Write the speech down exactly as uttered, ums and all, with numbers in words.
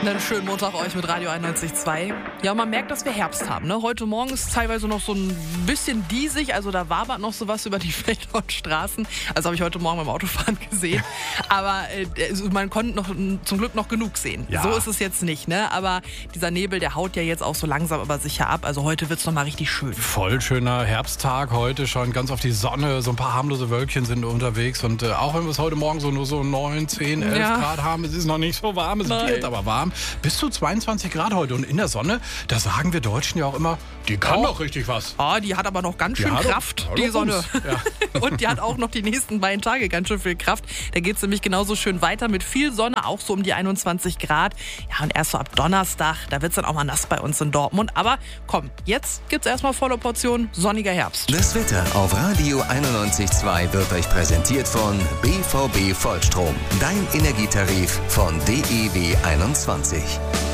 Einen schönen Montag euch mit Radio einundneunzig Komma zwei. Ja, man merkt, dass wir Herbst haben. Ne? Heute Morgen ist teilweise noch so ein bisschen diesig. Also da wabert noch sowas über die Felder und Straßen. Also habe ich heute Morgen beim Autofahren gesehen. Aber äh, man konnte noch, zum Glück noch genug sehen. Ja. So ist es jetzt nicht. Ne? Aber dieser Nebel, der haut ja jetzt auch so langsam aber sicher ab. Also heute wird es nochmal richtig schön. Voll schöner Herbsttag heute schon, ganz auf die Sonne. So ein paar harmlose Wölkchen sind unterwegs. Und äh, auch wenn wir es heute Morgen so nur so neun, zehn, elf Ja. Grad haben, es ist noch nicht so warm. Es Nein. wird aber warm. Bis zu zweiundzwanzig Grad heute. Und in der Sonne, da sagen wir Deutschen ja auch immer, die kann Oh. doch richtig was. Oh, die hat aber noch ganz schön Ja, doch. Kraft, Ja, die doch Sonne. uns. Ja. Und die hat auch noch die nächsten beiden Tage ganz schön viel Kraft. Da geht es nämlich genauso schön weiter mit viel Sonne, auch so um die einundzwanzig Grad. Ja, und erst so ab Donnerstag, da wird es dann auch mal nass bei uns in Dortmund. Aber komm, jetzt gibt es erstmal volle Portion sonniger Herbst. Das Wetter auf Radio einundneunzig Komma zwei wird euch präsentiert von B V B Vollstrom. Dein Energietarif von D E W einundzwanzig.